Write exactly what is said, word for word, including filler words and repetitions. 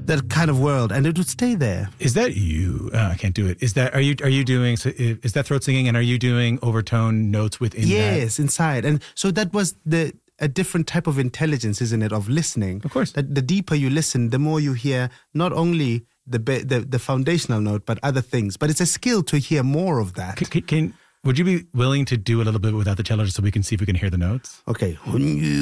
that kind of world, and it would stay there. Is that you? Uh, I can't do it. Is that are you? Are you doing? So is that throat singing? And are you doing overtone notes within? Yes, that? inside. And so that was the a different type of intelligence, isn't it? Of listening. Of course. That the deeper you listen, the more you hear not only the the, the foundational note, but other things. But it's a skill to hear more of that. Can, can would you be willing to do a little bit without the cello, just so we can see if we can hear the notes? Okay.